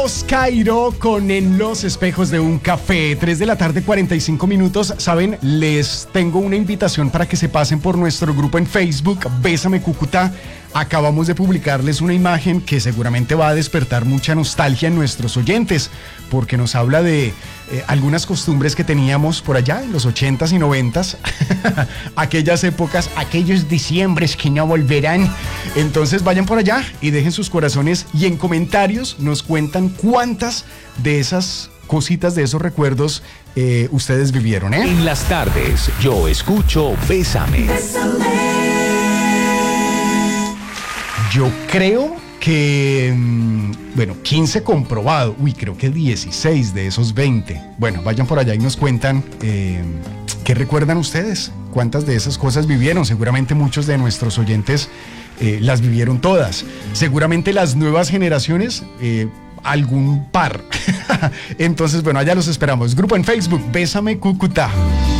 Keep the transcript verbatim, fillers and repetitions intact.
Los Cairo con En los espejos de un café. tres de la tarde, cuarenta y cinco minutos. Saben, les tengo una invitación para que se pasen por nuestro grupo en Facebook, Bésame Cúcuta. Acabamos de publicarles una imagen que seguramente va a despertar mucha nostalgia en nuestros oyentes, porque nos habla de eh, algunas costumbres que teníamos por allá en los ochentas y noventas, aquellas épocas, aquellos diciembres que no volverán. Entonces vayan por allá y dejen sus corazones y en comentarios nos cuentan cuántas de esas cositas, de esos recuerdos eh, ustedes vivieron, ¿eh? En las tardes yo escucho Bésame. Bésame. Yo creo que, bueno, quince comprobado. Uy, creo que dieciséis de esos veinte. Bueno, vayan por allá y nos cuentan eh, qué recuerdan ustedes, cuántas de esas cosas vivieron. Seguramente muchos de nuestros oyentes eh, las vivieron todas. Seguramente las nuevas generaciones, eh, algún par. Entonces, bueno, allá los esperamos. Grupo en Facebook, Bésame Cúcuta.